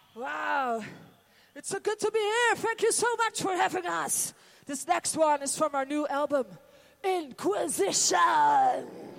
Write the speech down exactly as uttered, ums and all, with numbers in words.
Wow. It's so good to be here. Thank you so much for having us. This next one is from our new album, Inquisition.